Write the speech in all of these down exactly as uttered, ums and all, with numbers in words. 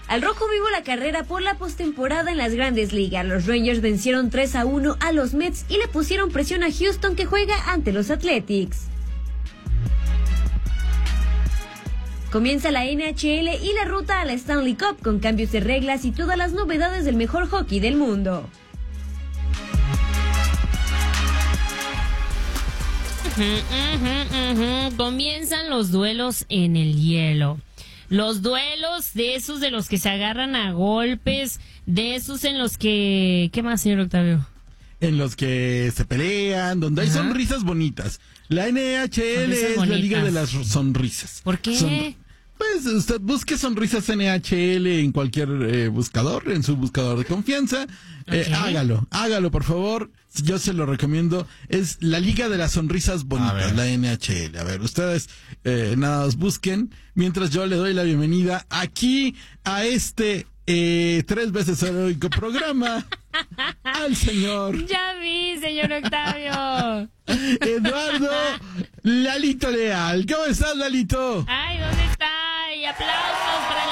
Al rojo vivo la carrera por la postemporada en las Grandes Ligas. Los Rangers vencieron tres a uno a los Mets y le pusieron presión a Houston, que juega ante los Athletics. Comienza la N H L y la ruta a la Stanley Cup con cambios de reglas y todas las novedades del mejor hockey del mundo. Uh-huh, uh-huh, uh-huh. Comienzan los duelos en el hielo. Los duelos de esos de los que se agarran a golpes, de esos en los que... ¿Qué más, señor Octavio? En los que se pelean, donde hay Ajá. sonrisas bonitas. La N H L es bonitas. La liga de las sonrisas. ¿Por qué? Son, pues usted busque sonrisas N H L en cualquier eh, buscador, en su buscador de confianza. Okay. Eh, hágalo, hágalo por favor. Yo se lo recomiendo. Es la liga de las sonrisas bonitas, la N H L. A ver, ustedes eh, nada más busquen. Mientras yo le doy la bienvenida aquí a este eh, tres veces heroico programa. Al señor. Ya vi, señor Octavio. Eduardo Lalito Leal. ¿Cómo estás, Lalito? Ay, ¿dónde está? Y aplausos para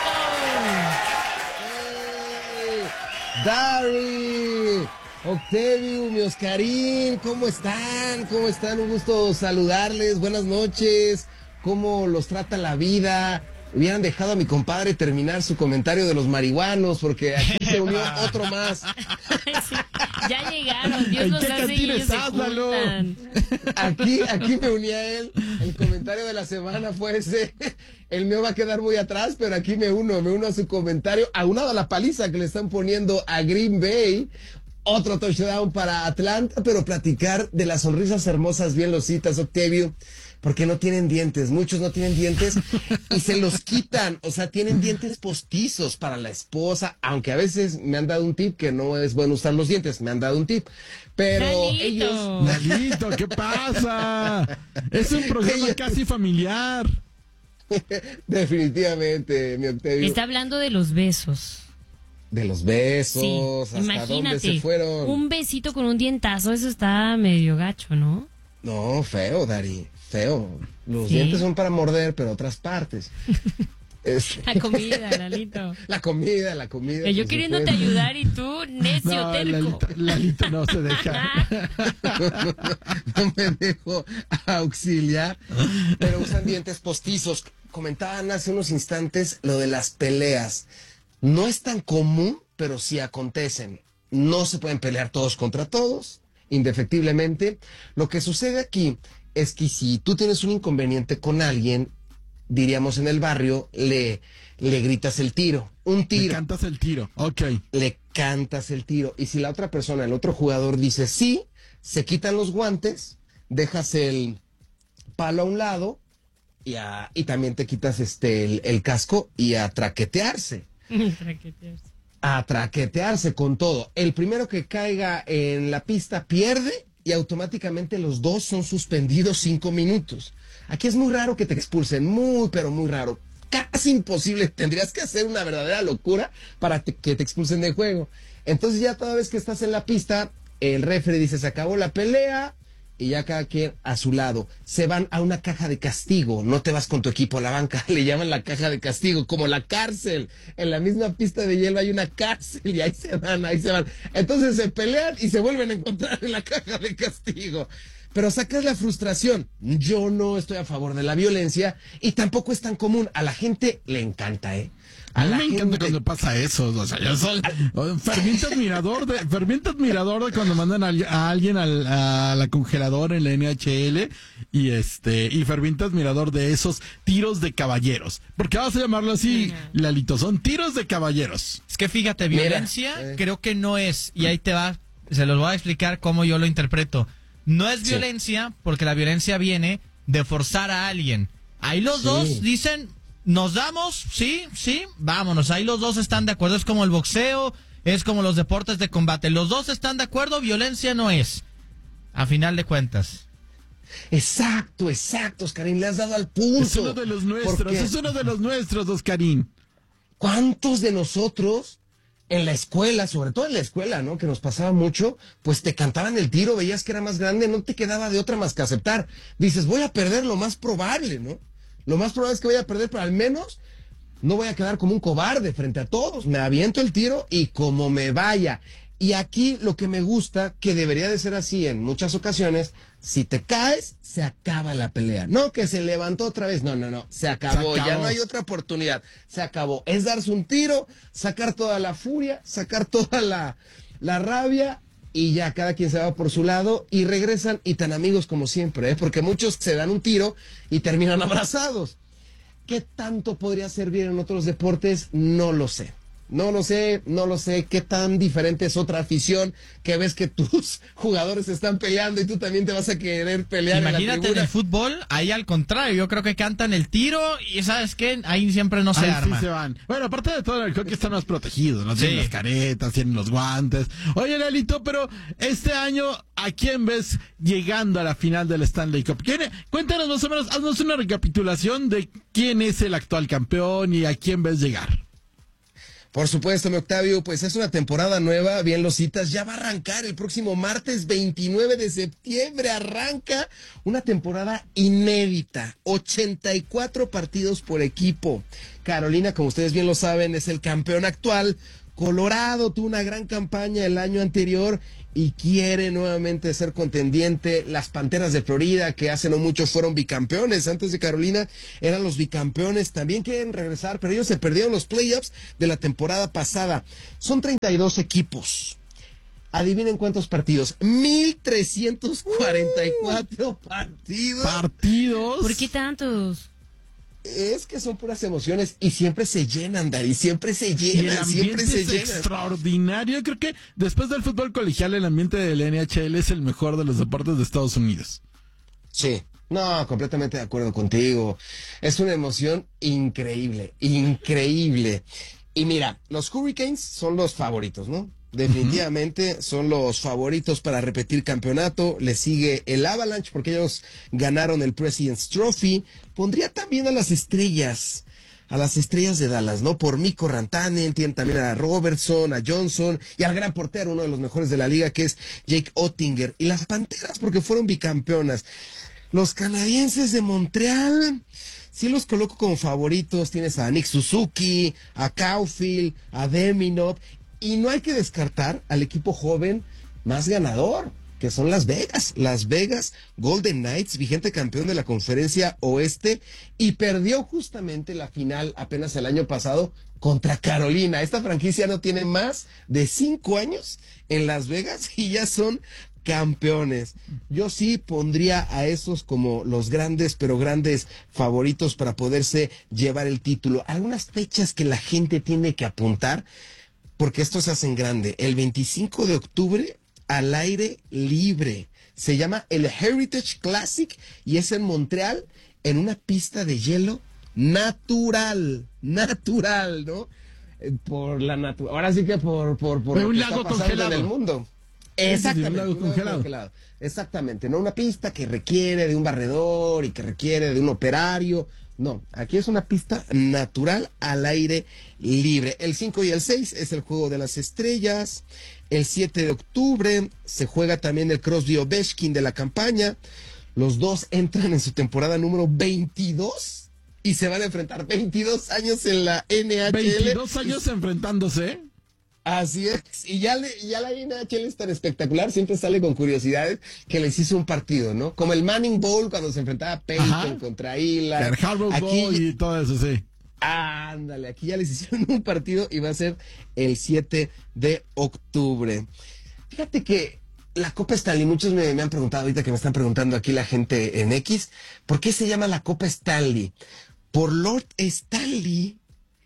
Lalito. Dari, Octavio, mi Oscarín, ¿cómo están? ¿Cómo están? Un gusto saludarles. Buenas noches. ¿Cómo los trata la vida? Hubieran dejado a mi compadre terminar su comentario de los marihuanos, porque aquí se unió otro más. Sí, ya llegaron, Dios los hace y ellos se juntan. Aquí, aquí me uní a él. El comentario de la semana fue ese. El mío va a quedar muy atrás, pero aquí me uno, me uno a su comentario, aunado a la paliza que le están poniendo a Green Bay. Otro touchdown para Atlanta, pero platicar de las sonrisas hermosas, bien lo citas, Octavio, porque no tienen dientes, muchos no tienen dientes y se los quitan, o sea, tienen dientes postizos para la esposa, aunque a veces me han dado un tip que no es bueno usar los dientes, me han dado un tip, pero Dalito. ellos... Dalito, ¿qué pasa? Es un programa ellos... casi familiar. Definitivamente, mi Octavio. Está hablando de los besos. De los besos, sí, hasta imagínate, dónde se fueron. Un besito con un dientazo, eso está medio gacho, ¿no? No, feo, Dari, feo. Los ¿Sí? dientes son para morder, pero otras partes. Es... La comida, Lalito. La comida, la comida. Yo queriéndote ayudar y tú, necio, no, terco. Lalito, Lalito no se deja. No me dejo auxiliar, pero usan dientes postizos. Comentaban hace unos instantes lo de las peleas. No es tan común, pero sí acontecen. No se pueden pelear todos contra todos, indefectiblemente. Lo que sucede aquí es que si tú tienes un inconveniente con alguien, diríamos en el barrio, le, le gritas el tiro. Un tiro. Le cantas el tiro, ok. Le cantas el tiro. Y si la otra persona, el otro jugador dice sí, se quitan los guantes, dejas el palo a un lado y, a, y también te quitas este el, el casco y a traquetearse. Traquetearse. A traquetearse con todo. El primero que caiga en la pista pierde y automáticamente los dos son suspendidos cinco minutos. Aquí es muy raro que te expulsen, muy pero muy raro. Casi imposible, tendrías que hacer una verdadera locura para te, que te expulsen del juego. Entonces ya toda vez que estás en la pista, el referee dice se acabó la pelea y ya cada quien a su lado. Se van a una caja de castigo, no te vas con tu equipo a la banca, le llaman la caja de castigo, como la cárcel. En la misma pista de hielo hay una cárcel y ahí se van, ahí se van. Entonces se pelean y se vuelven a encontrar en la caja de castigo. Pero sacas la frustración. Yo no estoy a favor de la violencia y tampoco es tan común. A la gente le encanta, ¿eh? A, a mí me gente... encanta cuando pasa eso. O sea, yo soy un ferviente admirador de, ferviente admirador de cuando mandan a, a alguien al, a la congeladora en la N H L y este, y ferviente admirador de esos tiros de caballeros. Porque vamos a llamarlo así, uh-huh. Lalito, son tiros de caballeros. Es que fíjate, violencia Mira, eh. creo que no es, y ahí te va, se los voy a explicar cómo yo lo interpreto. No es violencia, sí. porque la violencia viene de forzar a alguien. Ahí los sí. dos dicen, nos damos, sí, sí, vámonos. Ahí los dos están de acuerdo. Es como el boxeo, es como los deportes de combate. Los dos están de acuerdo, violencia no es. A final de cuentas. Exacto, exacto, Oscarín, le has dado al punto. Es uno de los nuestros, porque... es uno de los nuestros, Oscarín. ¿Cuántos de nosotros... en la escuela, sobre todo en la escuela, ¿no? Que nos pasaba mucho, pues te cantaban el tiro, veías que era más grande, no te quedaba de otra más que aceptar. Dices, voy a perder lo más probable, ¿no? Lo más probable es que voy a perder, pero al menos no voy a quedar como un cobarde frente a todos. Me aviento el tiro y como me vaya. Y aquí lo que me gusta, que debería de ser así en muchas ocasiones, si te caes, se acaba la pelea. No que se levantó otra vez. No, no, no. Se acabó. Se acabó. Ya no hay otra oportunidad. Se acabó. Es darse un tiro, sacar toda la furia, sacar toda la, la rabia y ya cada quien se va por su lado y regresan y tan amigos como siempre, ¿eh? Porque muchos se dan un tiro y terminan abrazados. ¿Qué tanto podría servir en otros deportes? No lo sé. No lo sé, no lo sé. ¿Qué tan diferente es otra afición que ves que tus jugadores están peleando y tú también te vas a querer pelear? Imagínate en, en el fútbol, ahí al contrario, yo creo que cantan el tiro y ¿sabes qué? Ahí siempre no se ahí arma. Sí se van. Bueno, aparte de todo, el hockey está más protegido, ¿no? Tienen sí. las caretas, tienen los guantes. Oye, Lalito, pero este año, ¿a quién ves llegando a la final del Stanley Cup? ¿Quién, cuéntanos más o menos, haznos una recapitulación de quién es el actual campeón y a quién ves llegar. Por supuesto, mi Octavio, pues es una temporada nueva, bien lo citas, ya va a arrancar el próximo martes veintinueve de septiembre, arranca una temporada inédita, ochenta y cuatro partidos por equipo. Carolina, como ustedes bien lo saben, es el campeón actual. Colorado tuvo una gran campaña el año anterior y quiere nuevamente ser contendiente. Las Panteras de Florida, que hace no mucho fueron bicampeones antes de Carolina, eran los bicampeones, también quieren regresar, pero ellos se perdieron los playoffs de la temporada pasada. Son treinta y dos equipos. Adivinen cuántos partidos. mil trescientos cuarenta y cuatro uh, partidos. ¿Partidos? ¿Por qué tantos? Es que son puras emociones y siempre se llenan, Dari, siempre se llenan, y el siempre se es llenan. Extraordinario. Creo que después del fútbol colegial, el ambiente del N H L es el mejor de los deportes de Estados Unidos. Sí, no, completamente de acuerdo contigo. Es una emoción increíble, increíble. Y mira, los Hurricanes son los favoritos, ¿no? Definitivamente uh-huh. son los favoritos para repetir campeonato. Le sigue el Avalanche porque ellos ganaron el President's Trophy. Pondría también a las estrellas, a las estrellas de Dallas, ¿no? Por Mikko Rantanen, tienen también a Robertson, a Johnson y al gran portero, uno de los mejores de la liga, que es Jake Oettinger. Y las Panteras porque fueron bicampeonas. Los canadienses de Montreal, sí los coloco como favoritos. Tienes a Nick Suzuki, a Caufield, a Deminov. Y no hay que descartar al equipo joven más ganador, que son Las Vegas. Las Vegas Golden Knights, vigente campeón de la Conferencia Oeste, y perdió justamente la final apenas el año pasado contra Carolina. Esta franquicia no tiene más de cinco años en Las Vegas y ya son campeones. Yo sí pondría a esos como los grandes, pero grandes favoritos para poderse llevar el título. Algunas fechas que la gente tiene que apuntar, porque esto se hace en grande. El veinticinco de octubre, al aire libre. Se llama el Heritage Classic y es en Montreal, en una pista de hielo natural. Natural, ¿no? Por la naturaleza. Ahora sí que por, por, por lo un que lago está pasando congelado en el mundo. Exactamente. Un lago congelado. congelado. Exactamente. No una pista que requiere de un barredor y que requiere de un operario. No, aquí es una pista natural al aire libre. El cinco y el seis es el Juego de las Estrellas. El siete de octubre se juega también el Crosby Ovechkin de la campaña. Los dos entran en su temporada número veintidós y se van a enfrentar veintidós años en la N H L. veintidós años enfrentándose. Así es, y ya, le, ya la N H L es tan espectacular, siempre sale con curiosidades que les hizo un partido, ¿no? Como el Manning Bowl cuando se enfrentaba Peyton Ajá. contra Eli. El Harbaugh Bowl y todo eso, sí. Ándale, aquí ya les hicieron un partido y va a ser el siete de octubre. Fíjate que la Copa Stanley, muchos me, me han preguntado ahorita que me están preguntando aquí la gente en X, ¿por qué se llama la Copa Stanley? Por Lord Stanley,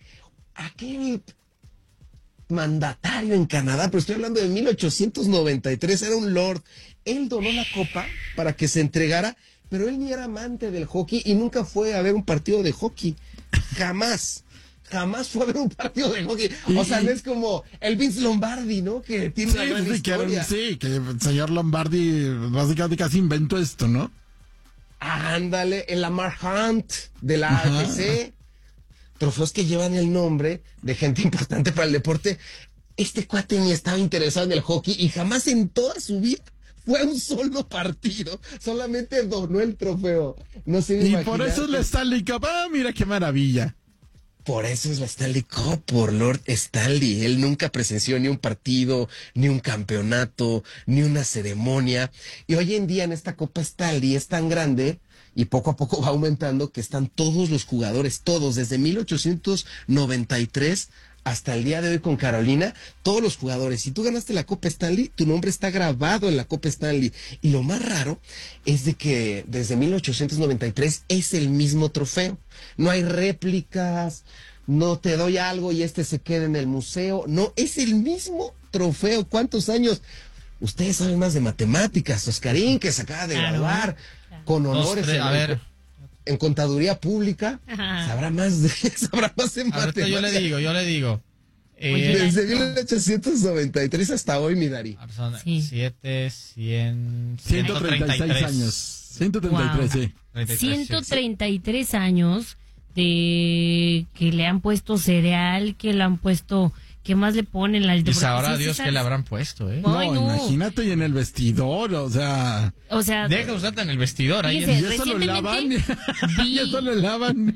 aquel mandatario en Canadá, pero estoy hablando de mil ochocientos noventa y tres, era un lord. Él donó la copa para que se entregara, pero él ni era amante del hockey y nunca fue a ver un partido de hockey. Jamás. Jamás fue a ver un partido de hockey. O sea, no es como el Vince Lombardi, ¿no? Que tiene sí, una gran sí, historia. Que, sí, que el señor Lombardi básicamente casi inventó esto, ¿no? Ándale, el Lamar Hunt de la A F C. Trofeos que llevan el nombre de gente importante para el deporte. Este cuate ni estaba interesado en el hockey y jamás en toda su vida fue a un solo partido. Solamente donó el trofeo. No sé. Y por eso le Stanley Cup. Ah, mira qué maravilla. Por eso es la Stanley Cup, por Lord Stanley. Él nunca presenció ni un partido, ni un campeonato, ni una ceremonia. Y hoy en día en esta Copa Stanley es tan grande y poco a poco va aumentando que están todos los jugadores, todos, desde mil ochocientos noventa y tres hasta el día de hoy con Carolina, todos los jugadores. Si tú ganaste la Copa Stanley, tu nombre está grabado en la Copa Stanley. Y lo más raro es de que desde mil ochocientos noventa y tres es el mismo trofeo. No hay réplicas, no te doy algo y este se queda en el museo. No, es el mismo trofeo. ¿Cuántos años? Ustedes saben más de matemáticas. Oscarín, que se acaba de graduar con honores. Dos, tres, a ver. En contaduría pública, Ajá. sabrá más de sabrá más de matemáticas. Yo le digo, yo le digo. Eh, Desde mil ochocientos noventa y tres hasta hoy, mi Dari. Sí. siete, cien, ciento treinta y seis años. ciento treinta y tres, wow. sí. ciento treinta y tres años de que le han puesto cereal, que le han puesto... ¿Qué más le ponen? La y sabrá Dios que le habrán puesto, ¿eh? No, Ay, no, imagínate y en el vestidor, o sea... O sea... Deja usarte en el vestidor. Ahí fíjese, ya solo lavan. Vi... ya solo lavan.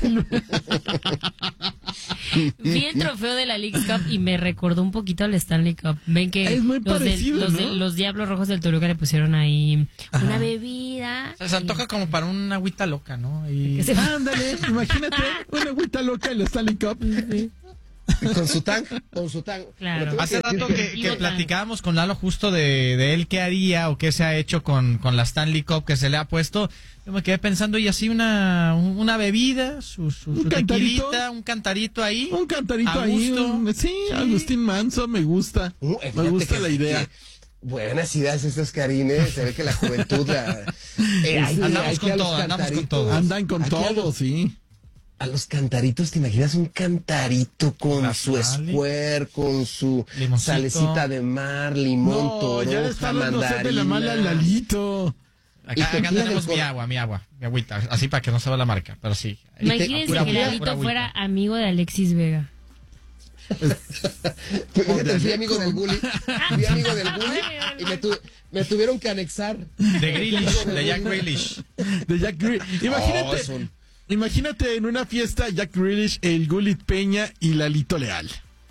Vi el trofeo de la Leagues Cup y me recordó un poquito al Stanley Cup. Ven que es muy los, parecido, de, los, ¿no? de, los Diablos Rojos del Toluca le pusieron ahí Ajá. una bebida. O sea, se antoja y... como para una agüita loca, ¿no? Y... Se... Ándale, imagínate una agüita loca en la Stanley Cup. Sí. Con su tank, con su tank. Claro. Hace rato que, que platicábamos con Lalo justo de, de él qué haría o qué se ha hecho con, con la Stanley Cup que se le ha puesto. Yo me quedé pensando, y así una, una bebida, su, su, su tequilita, un cantarito ahí. Un cantarito ahí. Un, sí, sí, Agustín Manso, me gusta. Uh, me gusta que, la idea. Que, buenas ideas estas, Karine. Se ve que la juventud la... Eh, hay, andamos, hay con todo, andamos con todo. Andan con todo, sí. A los cantaritos, ¿te imaginas un cantarito con la su square, con su Limoncito. Salecita de mar, limón, no, toronja, ya está mandarina? De la mala Lalito. Acá, acá tenemos mi agua, mi agua, mi agüita, así para que no se vea la marca, pero sí. Imagínense te, que Lalito fuera amigo de Alexis Vega. Fíjate, fui amigo del Gulli, fui amigo del Gulli y me, tu, me tuvieron que anexar. De Grealish, de Jack Grealish. De Jack Grealish. Imagínate. Oh, son... Imagínate en una fiesta Jack Grealish, el Gullit Peña y Lalito Leal.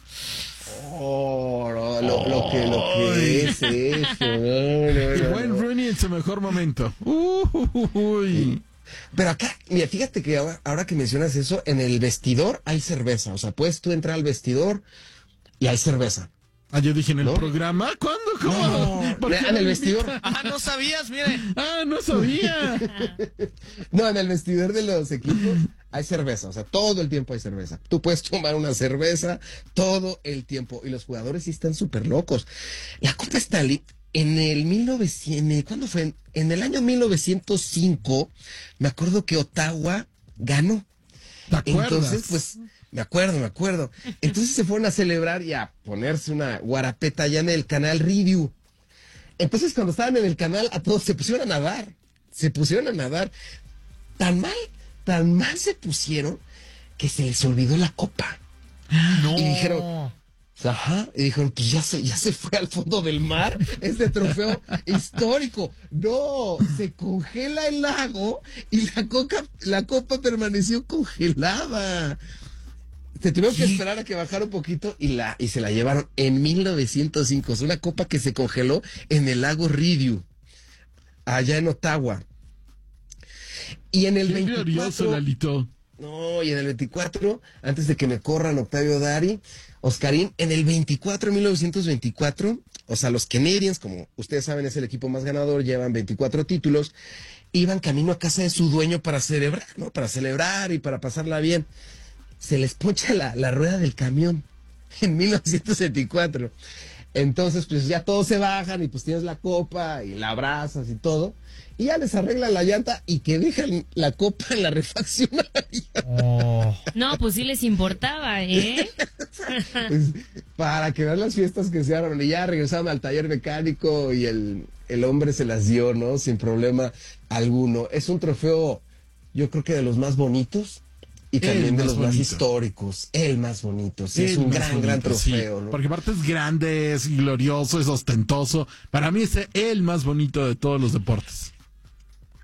Oh, no, lo, lo que lo que es eso. No, no, y no, buen no. Rooney en su mejor momento. Uy. Pero acá, mira, fíjate que ahora, ahora que mencionas eso, en el vestidor hay cerveza. O sea, puedes tú entrar al vestidor y hay cerveza. Ah, yo dije en el ¿No? programa. ¿Cuándo? ¿Cómo? No, en el vestidor. Ah, no sabías, mire. Ah, no sabía. No, en el vestidor de los equipos hay cerveza. O sea, todo el tiempo hay cerveza. Tú puedes tomar una cerveza todo el tiempo. Y los jugadores sí están súper locos. La Copa Stanley, en el mil novecientos, ¿cuándo fue? En el año mil novecientos cinco, me acuerdo que Ottawa ganó. ¿Te acuerdas? Entonces, pues... Me acuerdo, me acuerdo. Entonces se fueron a celebrar y a ponerse una guarapeta allá en el canal Rideau. Entonces cuando estaban en el canal, a todos se pusieron a nadar. Se pusieron a nadar. Tan mal, tan mal se pusieron que se les olvidó la copa. No. Y dijeron, ajá, y dijeron, pues ya se, ya se fue al fondo del mar este trofeo histórico. No, se congela el lago y la coca, la copa permaneció congelada. Se tuvieron que esperar a que bajara un poquito y la y se la llevaron en mil novecientos cinco. Es una copa que se congeló en el lago Rideau, allá en Ottawa. Y en el Qué veinticuatro... glorioso, Lalito. No, y en el veinticuatro, antes de que me corran Octavio Dari, Oscarín, en el veinticuatro, mil novecientos veinticuatro, o sea, los Canadiens, como ustedes saben, es el equipo más ganador, llevan veinticuatro títulos, iban camino a casa de su dueño para celebrar, ¿no? Para celebrar y para pasarla bien. Se les poncha la, la rueda del camión en mil novecientos veinticuatro. Entonces, pues ya todos se bajan y pues tienes la copa y la abrazas y todo. Y ya les arreglan la llanta y que dejan la copa en la refaccionaria. Oh. No, pues sí les importaba, ¿eh? Pues, para que vean las fiestas que se arman. Y ya regresaron al taller mecánico y el, el hombre se las dio, ¿no? Sin problema alguno. Es un trofeo, yo creo que de los más bonitos. Y también el de los bonito. Más históricos, el más bonito, sí, el es un gran, bonito, gran trofeo, sí, ¿no? Porque aparte es grande, es glorioso, es ostentoso. Para mí es el más bonito de todos los deportes.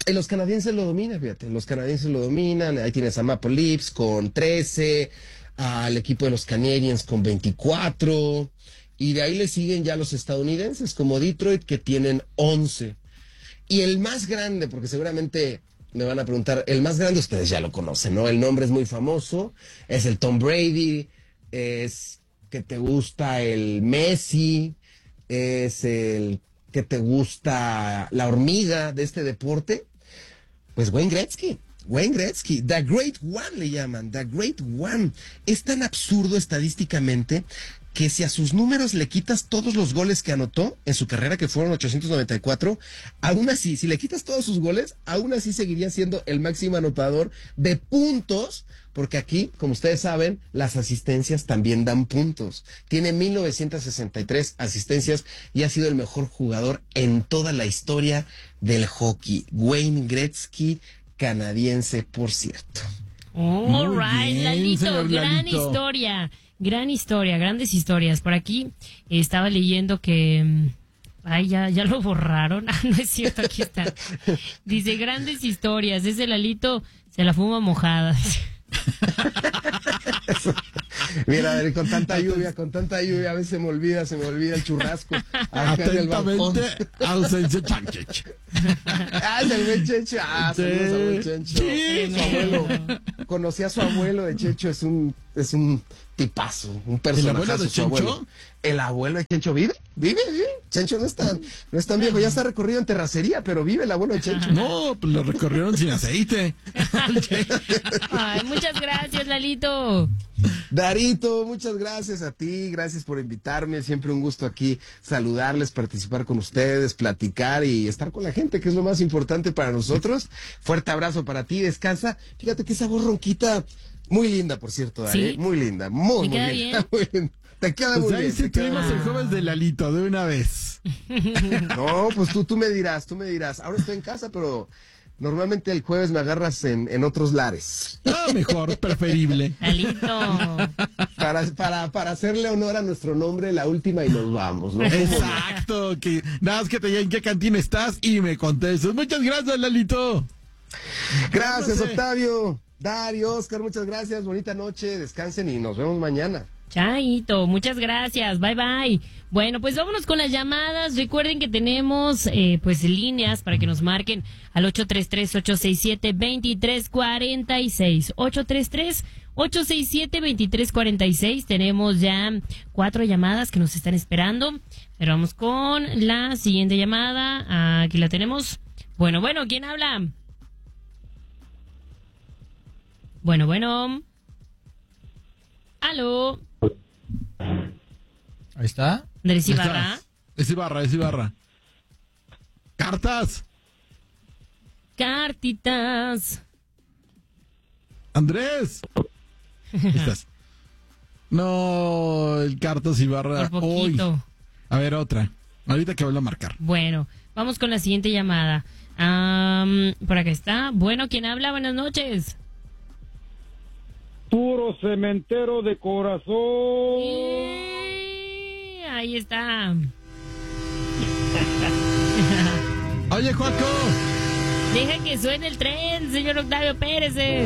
Y los canadienses lo dominan, fíjate, los canadienses lo dominan. Ahí tienes a Maple Leafs con trece, al equipo de los Canadiens con veinticuatro, y de ahí le siguen ya los estadounidenses como Detroit, que tienen once. Y el más grande, porque seguramente me van a preguntar, el más grande ustedes ya lo conocen, ¿no? El nombre es muy famoso, es el Tom Brady, es que te gusta el Messi, es el que te gusta la hormiga de este deporte. Pues Wayne Gretzky, Wayne Gretzky, The Great One le llaman, The Great One. Es tan absurdo estadísticamente que si a sus números le quitas todos los goles que anotó en su carrera, que fueron ochocientos noventa y cuatro, aún así, si le quitas todos sus goles, aún así seguiría siendo el máximo anotador de puntos, porque aquí, como ustedes saben, las asistencias también dan puntos. Tiene mil novecientas sesenta y tres asistencias y ha sido el mejor jugador en toda la historia del hockey. Wayne Gretzky, canadiense, por cierto. All Muy right, bien, Lalito, señor gran Lalito. historia, gran historia, grandes historias. Por aquí estaba leyendo que... mm, Ay, ya, ya lo borraron. Ah, no es cierto, aquí está. Dice, grandes historias. Ese Lalito se la fuma mojada. Mira, a ver, con tanta lluvia, con tanta lluvia, a veces se me olvida, se me olvida el churrasco. Acá en el balcón. Atentamente, ausencia Chanchich. Ah, es el buen Checho. Ah, Sí. saludos a buen Checho. Sí. Su abuelo. Conocí a su abuelo de Checho, es un, es un tipazo, un personaje. abuelo de su abuelo. Chencho? El abuelo de Chencho vive, vive, vive. Chencho no es tan, no es tan viejo, ya está recorrido en terracería, pero vive el abuelo de Chencho. No, pues lo recorrieron sin aceite. Ay, muchas gracias, Lalito. Darito, muchas gracias a ti, gracias por invitarme, siempre un gusto aquí saludarles, participar con ustedes, platicar y estar con la gente, que es lo más importante para nosotros. Fuerte abrazo para ti, descansa. Fíjate que esa voz ronquita, muy linda, por cierto, Dari, ¿Sí? ¿eh? Muy linda, muy, ¿Me muy queda linda, bien? muy linda. Te queda Pues muy ahí bien. sí te queda tuvimos muy el jueves de Lalito, de una vez. bien. No, pues tú, tú me dirás, tú me dirás. Ahora estoy en casa, pero normalmente el jueves me agarras en, en otros lares. Ah, mejor, preferible. Lalito. Para, para, para hacerle honor a nuestro nombre, la última y nos vamos, ¿no? Exacto, que nada más que te diga en qué cantina estás y me contestas. Muchas gracias, Lalito. Gracias, No sé. Octavio. Dario, Oscar, muchas gracias. Bonita noche, descansen y nos vemos mañana. Chaito, muchas gracias, bye bye. Bueno, pues vámonos con las llamadas. Recuerden que tenemos eh, pues líneas para que nos marquen al ocho tres tres, ocho seis siete, dos tres cuatro seis. ocho tres tres, ocho seis siete, dos tres cuatro seis. Tenemos ya cuatro llamadas que nos están esperando. Pero vamos con la siguiente llamada. Aquí la tenemos. Bueno, bueno, ¿quién habla? Bueno, bueno. Aló. Ahí está. Andrés Ibarra. Es Ibarra, es Ibarra. Cartas. Cartitas. Andrés. Ahí estás. No, el Cartas Ibarra. Por Hoy. poquito. A ver, otra. Ahorita que vuelvo a marcar. Bueno, vamos con la siguiente llamada. Am, por acá está. Bueno, ¿quién habla? Buenas noches. Puro cementero de corazón. Eh, ahí está. Oye, Juaco. Deja que suene el tren, señor Octavio Pérez. eh.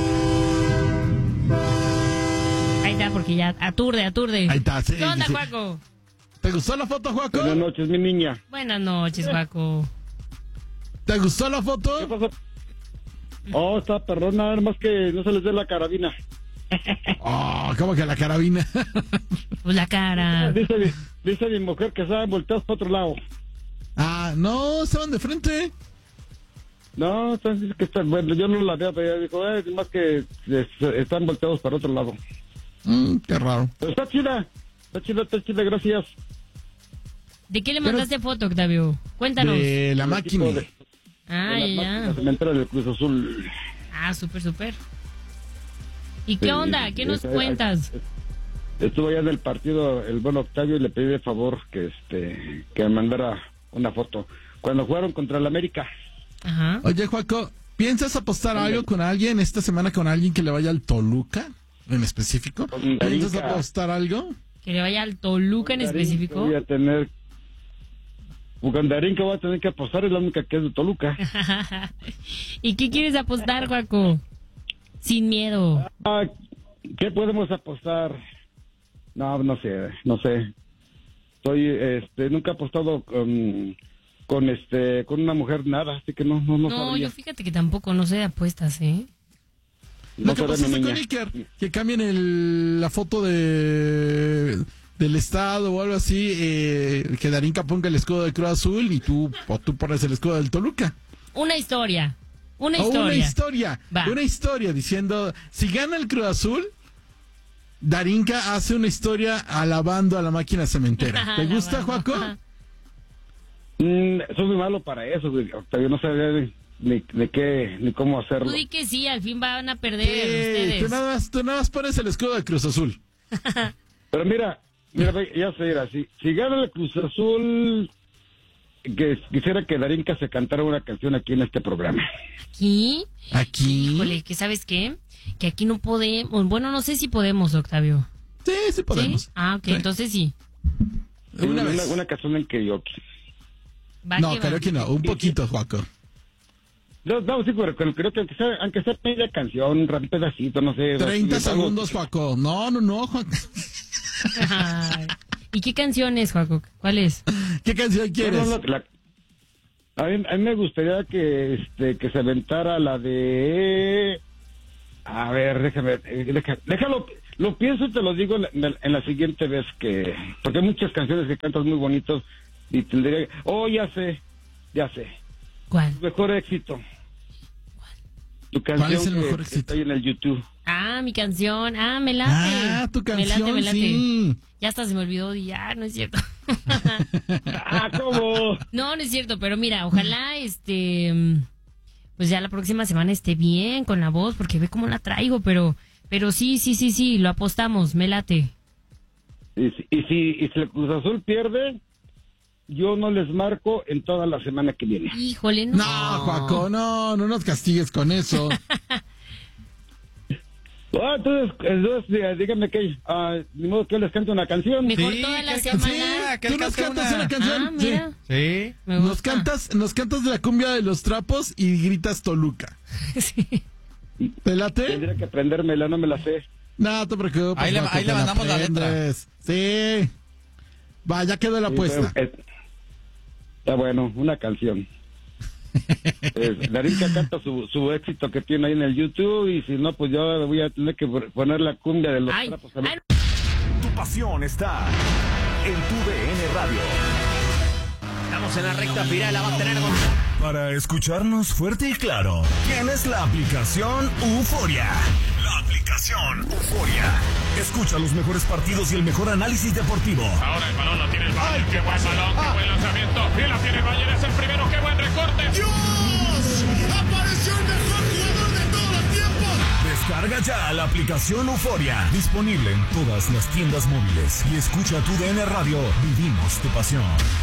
Ahí está, porque ya aturde, aturde. Ahí está, sí, ¿Qué onda, sí. Juaco? ¿Te gustó la foto, Juaco? Buenas noches, mi niña. Buenas noches, Juaco. ¿Te gustó la ¿Qué foto? pasó? Oh, está perrón, nada más que no se les dé la carabina. Oh, ¿cómo que la carabina? Pues la cara. Dice, mi- dice mi mujer que estaban volteados para otro lado. Ah, no, estaban de frente. No, entonces que está, bueno, yo no la veo, pero ella dijo, eh, más que es- están volteados para otro lado. Mm, qué raro. Pero está chida, está chida, está chida, gracias. ¿De qué le mandaste foto, Octavio? Cuéntanos. De la El máquina. equipo de- Ah, de la ya. máquina cementera del Cruz Azul. Ah, súper, súper. ¿Y qué Sí, onda? ¿Qué nos eh, cuentas? Estuvo allá en el partido el buen Octavio y le pedí de favor que este que me mandara una foto. Cuando jugaron contra el América. Ajá. Oye, Juaco, ¿piensas apostar algo con alguien esta semana con alguien que le vaya al Toluca en específico? Con ¿Piensas Toluca. apostar algo? Que le vaya al Toluca en específico. Voy a tener con Darinka voy a tener que apostar, es la única que es de Toluca. ¿Y qué quieres apostar, Joaco? Sin miedo. Ah, ¿qué podemos apostar? No, no sé, no sé. Soy, este, nunca he apostado con, con este, con una mujer nada, así que no, no, no. No, sabría. yo fíjate que tampoco, no sé de apuestas, ¿eh? No Lo que será pasa mi es con niña. Iker, que cambien el, la foto de del estado o algo así, eh, que Darinka ponga el escudo de Cruz Azul y tú, o tú pones el escudo del Toluca. Una historia. Una O historia. una historia, Va. una historia diciendo, si gana el Cruz Azul, Darinka hace una historia alabando a la máquina cementera. ¿Te gusta, Joaco? Mm, soy muy malo para eso, güey. Octavio, no sabía ni de qué, ni cómo hacerlo. Tú di que sí, al fin van a perder Eh, ustedes. tú, nada más, tú nada más pones el escudo de Cruz Azul. Pero mira, mira, ve, ya sé, mira, si, si gana el Cruz Azul, que quisiera que Darinka se cantara una canción aquí en este programa. ¿Aquí? Aquí. Híjole, ¿que sabes qué? Que aquí no podemos. Bueno, no sé si podemos, Octavio. Sí, sí podemos. ¿Sí? Ah, ok, Sí. entonces sí. Una una, vez. una canción en karaoke. Va No, que va. creo que no, un poquito, Joaco. No, no, sí, pero creo que aunque sea, aunque sea media canción, un pedacito, no sé. treinta algo- segundos, Joaco. No, no, no, Joaco. Ay. ¿Y qué canción es, Joaco? ¿Cuál es? ¿Qué canción quieres? No, no, no, la- a, mí, a mí me gustaría que este que se aventara la de... A ver, déjame... eh, deja- déjalo, lo pienso y te lo digo en la, en la siguiente vez que... Porque hay muchas canciones que cantas muy bonitos y tendría... Oh, ya sé, ya sé. ¿Cuál? Tu mejor éxito. Tu canción es el que- mejor que éxito? está ahí en el YouTube. Ah, mi canción. Ah, me late. Ah, tu Me late, canción, me late. sí. Ya hasta se me olvidó. Ya, no es cierto. Ah, ¿cómo? No, no es cierto, pero mira, ojalá este pues ya la próxima semana esté bien con la voz, porque ve cómo la traigo, pero pero sí, sí, sí, sí, lo apostamos, me late. Y si, y si, y si el Cruz Azul pierde, yo no les marco en toda la semana que viene. Híjole, no. No, Joaco, no, no nos castigues con eso. Ah, entonces, entonces diga- dígame que, ah, ni modo que les cante una canción. Mejor Sí, toda la ¿qué semana. canción? que Tú él nos cante cantas una. una canción. Ah, mira. Sí. Me Nos gusta. cantas, nos cantas de la cumbia de los trapos y gritas Toluca. Sí. ¿Te late? Tendría que aprendérmela, no me la sé. No te preocupes. Ahí le- Joaco, ahí le te mandamos la letra. aprendes. Sí. Va, ya quedó la Sí, apuesta. pero, eh, está bueno, una canción. Eh, Darinka canta su, su éxito que tiene ahí en el YouTube y si no, pues yo voy a tener que poner la cumbia de los Ay, trapos. a ver. ay, Tu pasión está en tu D N Radio. Estamos en la recta final, la va a tener con... Para escucharnos fuerte y claro, tienes la aplicación Euforia. La aplicación Euforia. Escucha los mejores partidos y el mejor análisis deportivo. Ahora el balón lo tiene el Bayern. Qué buen balón, qué buen lanzamiento. Y la tiene el Bayern, es el primero. Qué buen recorte. ¡Dios! ¡Apareció el mejor jugador de todos los tiempos! Descarga ya la aplicación Euforia. Disponible en todas las tiendas móviles. Y escucha tu D N Radio. Vivimos tu pasión.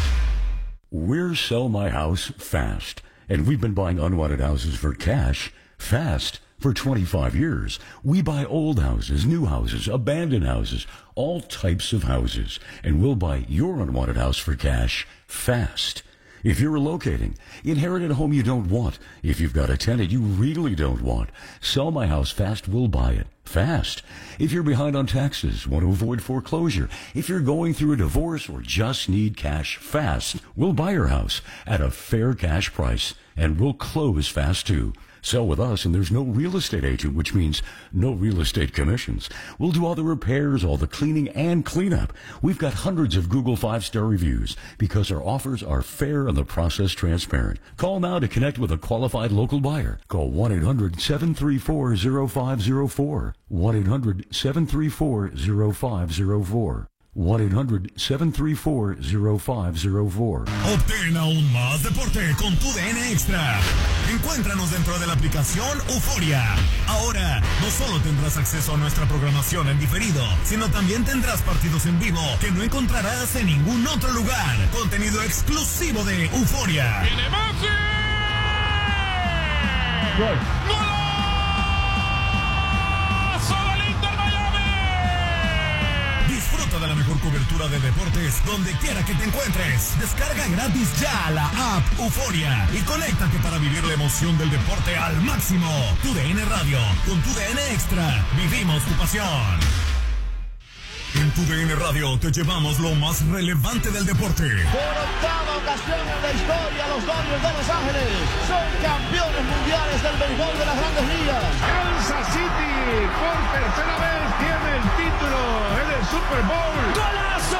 We're Sell My House Fast, and we've been buying unwanted houses for cash fast for twenty-five years. We buy old houses, new houses, abandoned houses, all types of houses, and we'll buy your unwanted house for cash fast. If you're relocating, inherit a home you don't want, if you've got a tenant you really don't want, Sell My House Fast will buy it fast. If you're behind on taxes, want to avoid foreclosure, if you're going through a divorce or just need cash fast, we'll buy your house at a fair cash price and we'll close fast too. Sell with us and there's no real estate agent, which means no real estate commissions. We'll do all the repairs, all the cleaning and cleanup. We've got hundreds of Google five-star reviews because our offers are fair and the process transparent. Call now to connect with a qualified local buyer. Call one eight hundred seven three four zero five zero four. one eight hundred seven three four zero five zero four. one eight hundred seven three four zero five zero four. Obtén aún más deporte con tu D N Extra. Encuéntranos dentro de la aplicación Euforia. Ahora, no solo tendrás acceso a nuestra programación en diferido, sino también tendrás partidos en vivo que no encontrarás en ningún otro lugar. Contenido exclusivo de Euforia. ¡Viene Maxi! Gol. ¡Golazo del Inter Miami! Disfruta de la mejor cobertura cobertura de deportes donde quiera que te encuentres. Descarga gratis ya la app Euforia y conéctate para vivir la emoción del deporte al máximo. Tu D N Radio, con tu D N Extra, vivimos tu pasión. En tu D N Radio te llevamos lo más relevante del deporte. Por octava ocasión en la historia, los Dodgers de Los Ángeles son campeones mundiales del béisbol de las Grandes Ligas. Kansas City por tercera vez tiene el título en el Super Bowl. ¡Golazo!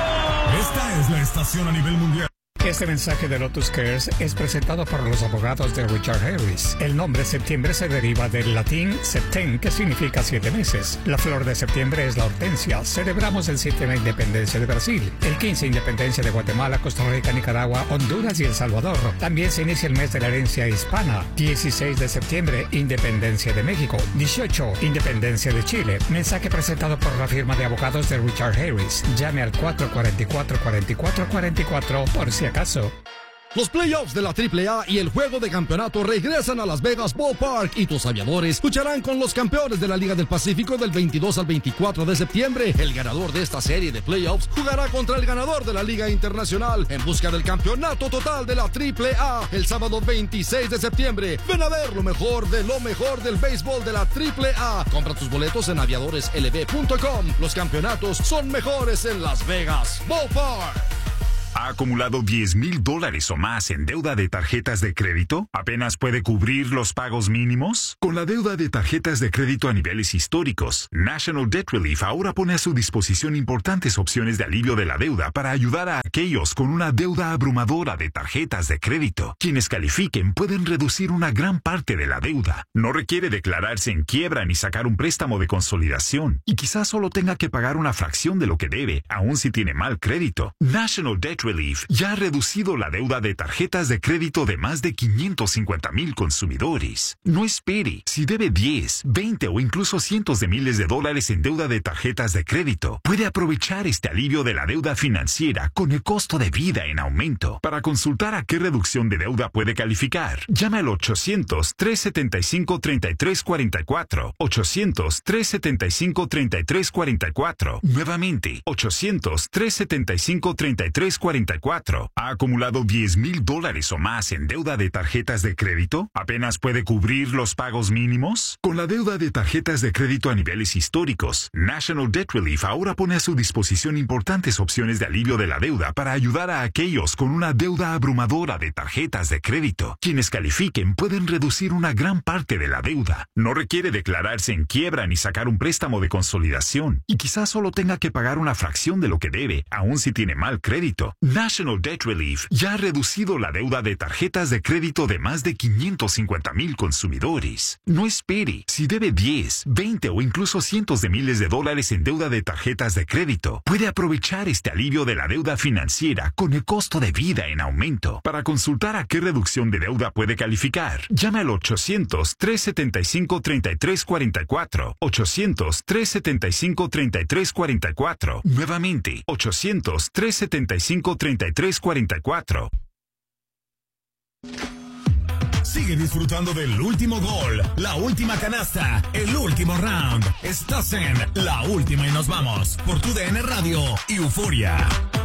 Esta es la estación a nivel mundial. Este mensaje de Lotus Cares es presentado por los abogados de Richard Harris. El nombre septiembre se deriva del latín septem, que significa siete meses. La flor de septiembre es la hortensia. Celebramos el siete de la independencia de Brasil, el quince independencia de Guatemala, Costa Rica, Nicaragua, Honduras y El Salvador. También se inicia el mes de la herencia hispana. dieciséis de septiembre, independencia de México. dieciocho, independencia de Chile. Mensaje presentado por la firma de abogados de Richard Harris. Llame al cuatro cuatro cuatro, cuatro cuatro cuatro cuatro por si acaso. Los playoffs de la triple A y el juego de campeonato regresan a Las Vegas Ballpark y tus aviadores lucharán con los campeones de la Liga del Pacífico del veintidós al veinticuatro de septiembre. El ganador de esta serie de playoffs jugará contra el ganador de la Liga Internacional en busca del campeonato total de la triple A el sábado veintiséis de septiembre. Ven a ver lo mejor de lo mejor del béisbol de la triple A. Compra tus boletos en aviadores L V punto com. Los campeonatos son mejores en Las Vegas Ballpark. ¿Ha acumulado diez mil dólares o más en deuda de tarjetas de crédito? ¿Apenas puede cubrir los pagos mínimos? Con la deuda de tarjetas de crédito a niveles históricos, National Debt Relief ahora pone a su disposición importantes opciones de alivio de la deuda para ayudar a aquellos con una deuda abrumadora de tarjetas de crédito. Quienes califiquen pueden reducir una gran parte de la deuda. No requiere declararse en quiebra ni sacar un préstamo de consolidación. Y quizás solo tenga que pagar una fracción de lo que debe, aun si tiene mal crédito. National Debt Relief ya ha reducido la deuda de tarjetas de crédito de más de quinientos cincuenta mil consumidores. No espere. Si debe diez, veinte o incluso cientos de miles de dólares en deuda de tarjetas de crédito, puede aprovechar este alivio de la deuda financiera con el costo de vida en aumento. Para consultar a qué reducción de deuda puede calificar, llame al ochocientos, tres setenta y cinco, treinta y tres cuarenta y cuatro. ochocientos, tres setenta y cinco, treinta y tres cuarenta y cuatro. Nuevamente, ochocientos, tres setenta y cinco, treinta y tres cuarenta y cuatro. ¿Ha acumulado diez mil dólares o más en deuda de tarjetas de crédito? ¿Apenas puede cubrir los pagos mínimos? Con la deuda de tarjetas de crédito a niveles históricos, National Debt Relief ahora pone a su disposición importantes opciones de alivio de la deuda para ayudar a aquellos con una deuda abrumadora de tarjetas de crédito. Quienes califiquen pueden reducir una gran parte de la deuda. No requiere declararse en quiebra ni sacar un préstamo de consolidación. Y quizás solo tenga que pagar una fracción de lo que debe, aun si tiene mal crédito. National Debt Relief ya ha reducido la deuda de tarjetas de crédito de más de quinientos cincuenta mil consumidores. No espere. Si debe diez, veinte o incluso cientos de miles de dólares en deuda de tarjetas de crédito, puede aprovechar este alivio de la deuda financiera con el costo de vida en aumento. Para consultar a qué reducción de deuda puede calificar, llame al ochocientos, tres setenta y cinco, treinta y tres cuarenta y cuatro. ochocientos, tres setenta y cinco, treinta y tres cuarenta y cuatro. Nuevamente, ochocientos, tres setenta y cinco, treinta y tres cuarenta y cuatro. Sigue disfrutando del último gol, la última canasta, el último round. Estás en La Última y Nos Vamos por tu D N Radio y Euforia.